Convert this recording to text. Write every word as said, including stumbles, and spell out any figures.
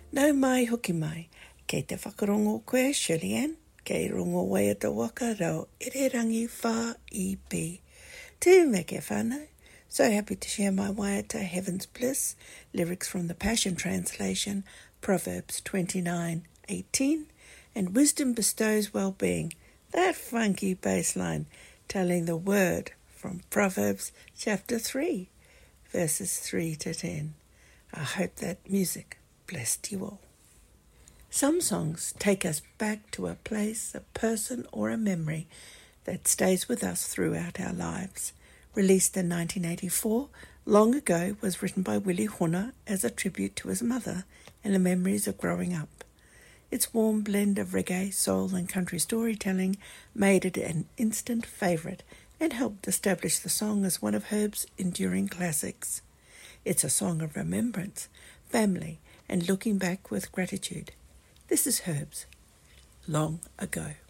Nau mai hoki mai, kei te whakarongo koe Shirley Ann, kei rongo wai ata waka rau irirangi wha I pi. Tū me ke whānau. So happy to share my waiata Heaven's Bliss, lyrics from the Passion Translation, Proverbs twenty-nine eighteen, and Wisdom Bestows Well-Being, that funky bass line telling the word from Proverbs chapter three, verses three to ten. I hope that music blessed you all. Some songs take us back to a place, a person, or a memory that stays with us throughout our lives. Released in nineteen eighty-four, Long Ago was written by Willie Horner as a tribute to his mother and the memories of growing up. Its warm blend of reggae, soul and country storytelling made it an instant favourite and helped establish the song as one of Herb's enduring classics. It's a song of remembrance, family and looking back with gratitude. This is Herb's Long Ago.